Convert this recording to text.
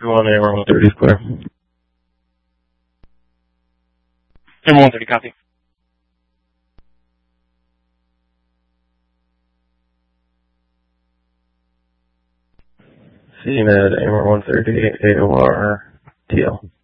2-1, AMR 130 is clear. AMR 130, copy. CNED, AMR 130, AOR, TL.